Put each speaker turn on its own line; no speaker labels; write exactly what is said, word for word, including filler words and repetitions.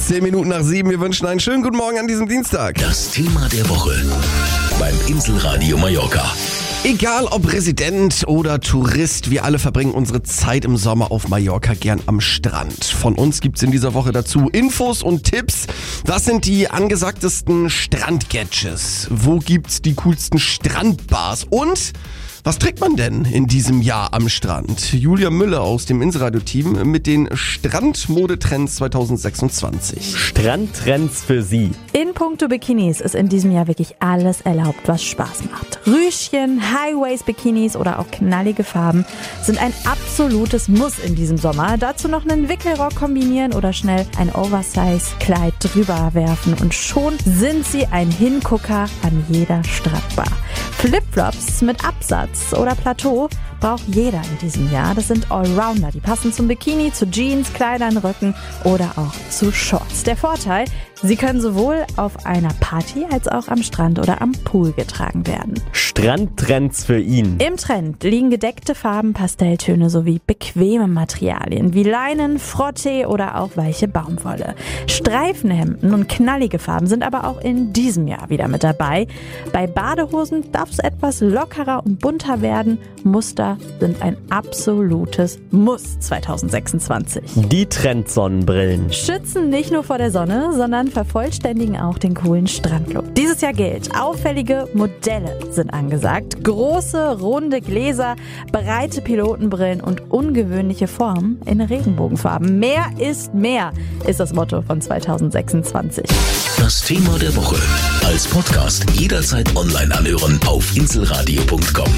Zehn Minuten nach sieben. Wir wünschen einen schönen guten Morgen an diesem Dienstag.
Das Thema der Woche beim Inselradio Mallorca.
Egal ob Resident oder Tourist, wir alle verbringen unsere Zeit im Sommer auf Mallorca gern am Strand. Von uns gibt's in dieser Woche dazu Infos und Tipps. Was sind die angesagtesten Strandgadgets? Wo gibt's die coolsten Strandbars? Und was trägt man denn in diesem Jahr am Strand? Julia Müller aus dem Inselradio-Team mit den Strandmodetrends zwanzig sechsundzwanzig.
Strandtrends für Sie.
In puncto Bikinis ist in diesem Jahr wirklich alles erlaubt, was Spaß macht. Rüschchen, High-Waist-Bikinis oder auch knallige Farben sind ein absolutes Muss in diesem Sommer. Dazu noch einen Wickelrock kombinieren oder schnell ein Oversize-Kleid drüber werfen und schon sind Sie ein Hingucker an jeder Strandbar. Flipflops mit Absatz oder Plateau braucht jeder in diesem Jahr. Das sind Allrounder, die passen zum Bikini, zu Jeans, Kleidern, Röcken oder auch zu Shorts. Der Vorteil, sie können sowohl auf einer Party als auch am Strand oder am Pool getragen werden.
Strandtrends für ihn.
Im Trend liegen gedeckte Farben, Pastelltöne sowie bequeme Materialien wie Leinen, Frotté oder auch weiche Baumwolle. Streifenhemden und knallige Farben sind aber auch in diesem Jahr wieder mit dabei. Bei Badehosen darf es etwas lockerer und bunter werden. Muster sind ein absolutes Muss zwanzig sechsundzwanzig.
Die Trendsonnenbrillen.
Schützen nicht nur vor der Sonne, sondern vervollständigen auch den coolen Strandlook. Dieses Jahr gilt, auffällige Modelle sind angesagt. Große, runde Gläser, breite Pilotenbrillen und ungewöhnliche Formen in Regenbogenfarben. Mehr ist mehr, ist das Motto von zwanzig sechsundzwanzig.
Das Thema der Woche als Podcast jederzeit online anhören auf inselradio punkt com.